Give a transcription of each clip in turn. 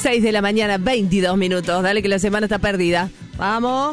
6 de la mañana, 22 minutos. Dale que la semana está perdida. Vamos.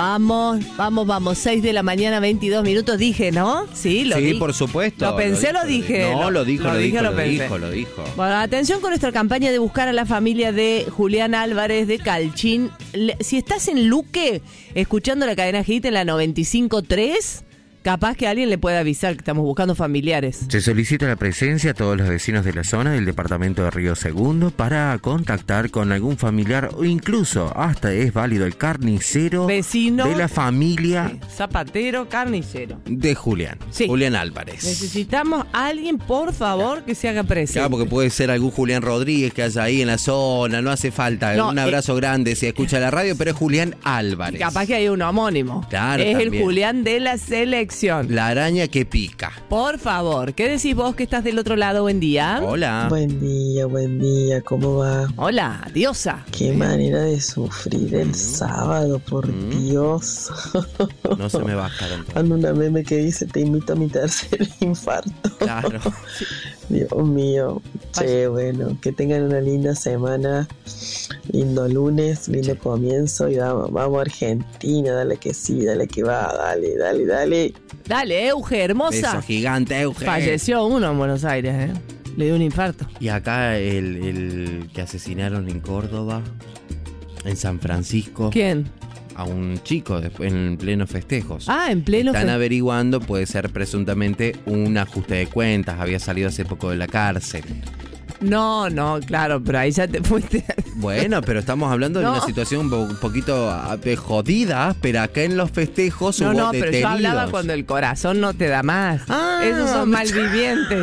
6 de la mañana, 22 minutos. Dije, ¿no? Sí, lo dije. Sí, por supuesto. Lo pensé, lo dije. No, lo dijo. Bueno, atención con nuestra campaña de buscar a la familia de Julián Álvarez de Calchín. Si estás en Luque, escuchando la cadena Hit en la 95.3... capaz que alguien le puede avisar que estamos buscando familiares. Se solicita la presencia a todos los vecinos de la zona del departamento de Río Segundo para contactar con algún familiar o incluso hasta es válido el carnicero vecino de la familia zapatero carnicero de Julián. Sí. Julián Álvarez. Necesitamos a alguien, por favor, que se haga presente. Claro, porque puede ser algún Julián Rodríguez que haya ahí en la zona, no hace falta. No, un abrazo grande si escucha la radio, pero es Julián Álvarez. Capaz que hay uno homónimo. Claro, es también. El Julián de la selección. La araña que pica. Por favor, ¿qué decís vos que estás del otro lado? Buen día. Hola. Buen día, ¿cómo va? Hola, diosa. Qué manera de sufrir el sábado, por Dios. No se me baja tanto. Ando una meme que dice, te invito a mi tercer infarto. Claro. Dios mío. Che, bueno, que tengan una linda semana, lindo lunes, lindo comienzo y vamos a Argentina, dale que sí, dale que va, dale. Dale, Euge, hermosa. Beso gigante, Euge. Falleció uno en Buenos Aires, le dio un infarto. Y acá el que asesinaron en Córdoba, en San Francisco. ¿Quién? A un chico en pleno festejos. Ah, en pleno Están averiguando, puede ser presuntamente un ajuste de cuentas, había salido hace poco de la cárcel. No, claro, pero ahí ya te fuiste. Bueno, pero estamos hablando de una situación un poquito jodida, pero acá en los festejos hubo detenidos. Pero yo hablaba cuando el corazón no te da más. Esos son malvivientes.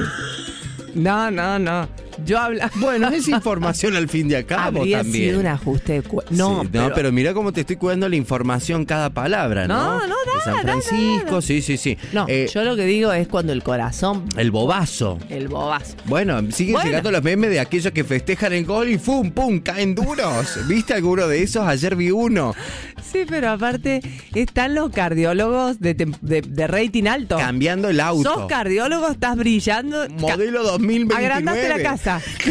No. Yo hablaba. Bueno, es información al fin de acabo habría también. Sido un ajuste de pero mira cómo te estoy cuidando la información cada palabra, ¿no? No, de San Francisco, sí. No, yo lo que digo es cuando el corazón. El bobazo. Bueno, siguen llegando los memes de aquellos que festejan el gol y ¡pum! Caen duros. ¿Viste alguno de esos? Ayer vi uno. Sí, pero aparte están los cardiólogos de rating alto. Cambiando el auto. Sos cardiólogo, estás brillando. Modelo 2029. Agrandaste la casa.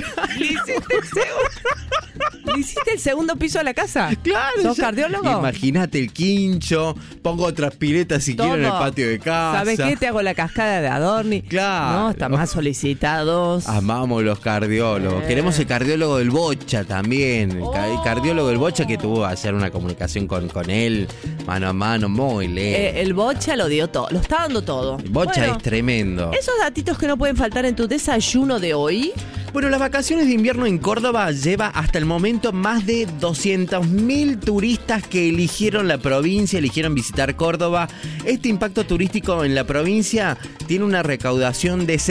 ¿Le hiciste el segundo piso de la casa? Claro. ¿Sos cardiólogo? Imagínate el quincho, pongo otras piletas si quiero en el patio de casa. ¿Sabes qué? Te hago la cascada de Adorni. Claro. No, están más solicitados. Amamos los cardiólogos. Queremos el cardiólogo del Bocha también. El cardiólogo del Bocha que tuvo que hacer una comunicación con él, mano a mano, muy lejos. El Bocha lo dio todo, lo está dando todo. El Bocha es tremendo. Esos datitos que no pueden faltar en tu desayuno de hoy. Bueno, las vacaciones de invierno en Córdoba lleva hasta el momento más de 200.000 turistas que eligieron la provincia, eligieron visitar Córdoba. Este impacto turístico en la provincia tiene una recaudación de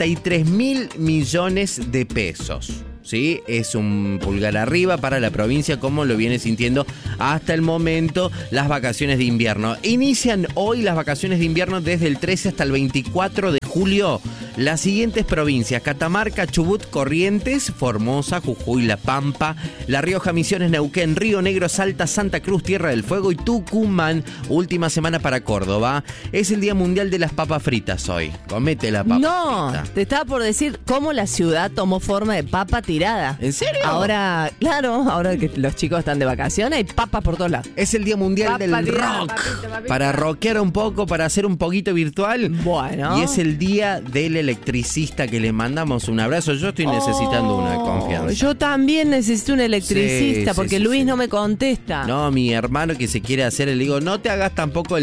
63.000 millones de pesos. ¿Sí? Es un pulgar arriba para la provincia, como lo viene sintiendo hasta el momento las vacaciones de invierno. Inician hoy las vacaciones de invierno desde el 13 hasta el 24 de julio. Las siguientes provincias: Catamarca, Chubut, Corrientes, Formosa, Jujuy, La Pampa, La Rioja, Misiones, Neuquén, Río Negro, Salta, Santa Cruz, Tierra del Fuego y Tucumán. Última semana para Córdoba. Es el Día Mundial de las Papas Fritas hoy. Comete la papa frita. Te estaba por decir cómo la ciudad tomó forma de papa tirada. ¿En serio? Ahora que los chicos están de vacaciones, hay papas por todos lados. Es el Día Mundial del Rock. Para rockear un poco, para hacer un poquito virtual. Bueno. Y es el Día del Electricista, que le mandamos un abrazo. Yo estoy necesitando una de confianza. Yo también necesito un electricista, porque Luis no me contesta. No, mi hermano que se quiere hacer, le digo, no te hagas tampoco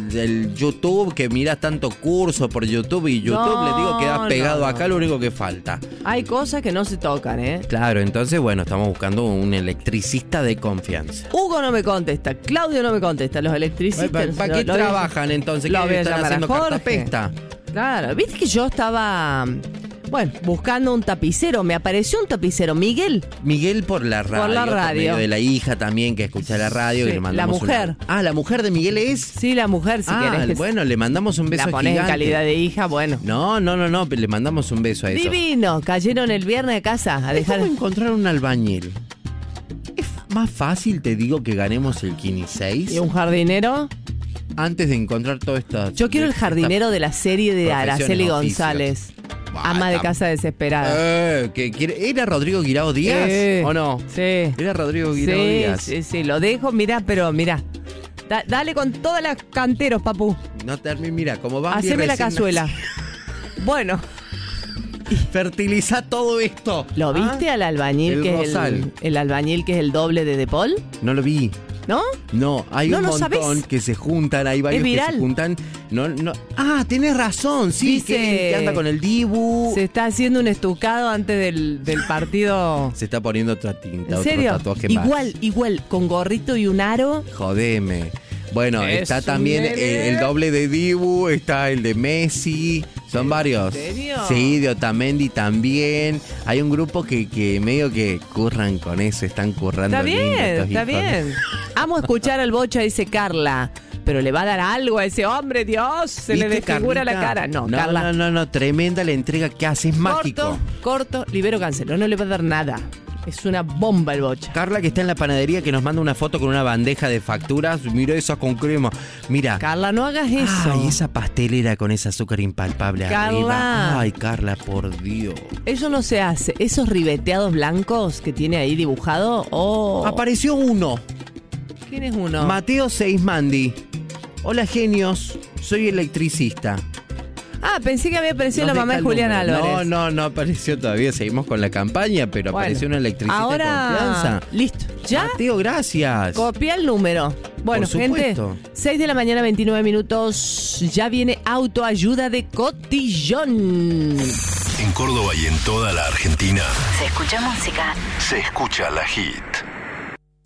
el YouTube, que miras tanto curso por YouTube y YouTube, le digo, quedas pegado acá, lo único que falta. Hay cosas que no se tocan, ¿eh? Claro, entonces, bueno, estamos buscando un electricista de confianza. Hugo no me contesta, Claudio no me contesta, los electricistas. ¿Para qué trabajan entonces? ¿Qué están haciendo cartapesta? Claro, viste que yo estaba, buscando un tapicero, me apareció un tapicero, Miguel por la radio. Por medio de la hija también que escucha la radio, y le mandamos la mujer. ¿La mujer de Miguel es? Sí, la mujer, si querés. Bueno, le mandamos un beso la ponés gigante. En calidad de hija, bueno. No, le mandamos un beso a eso. Divino, cayeron el viernes de casa a dejar. ¿Cómo encontrar un albañil? Es más fácil, te digo, que ganemos el Kini 6. ¿Y un jardinero? Antes de encontrar todo esto. Yo quiero el jardinero de la serie de Araceli González. Ama de casa desesperada. ¿Era Rodrigo Guirao Díaz o no? Sí. Era Rodrigo Guirao Díaz. Sí, lo dejo, mirá. Dale con todas las canteros, papu. No termine, mira, como va. Haceme la cazuela. Bueno. Fertiliza todo esto. ¿Lo viste al albañil que es el albañil que es el doble de Paul? No lo vi. ¿No? No, hay un montón ¿sabés? Que se juntan, hay varios que se juntan. No. Ah, tenés razón, sí, dice, que anda con el Dibu. Se está haciendo un estucado antes del partido. Se está poniendo otra tinta, ¿En serio? otro tatuaje más. Igual, con gorrito y un aro. Jodeme. Bueno, está también el doble de Dibu, está el de Messi, son varios. ¿En serio? Sí, de Otamendi también. Hay un grupo que medio que curran con eso, están currando. Está bien. Amo escuchar al Bocha, dice Carla. Pero le va a dar algo a ese hombre, Dios, se le desfigura la cara. Carla. No, tremenda la entrega que hace, es mágico. Corto, libero, cancelo, no le va a dar nada. Es una bomba el Bocha. Carla, que está en la panadería, que nos manda una foto con una bandeja de facturas. Mira esa con crema. Mira. Carla, no hagas eso. Ay, esa pastelera con ese azúcar impalpable arriba. Ay, Carla, por Dios. Eso no se hace. Esos ribeteados blancos que tiene ahí dibujado. Apareció uno. ¿Quién es uno? Mateo Seismandi. Hola, genios. Soy electricista. Pensé que había aparecido la mamá de Julián Álvarez. No apareció todavía. Seguimos con la campaña, pero apareció una electricista ahora, de confianza. Listo. ¿Ya? Mateo, gracias. Copia el número. Bueno, gente, 6 de la mañana, 29 minutos. Ya viene autoayuda de Cotillón. En Córdoba y en toda la Argentina. Se escucha música. Se escucha La Hit.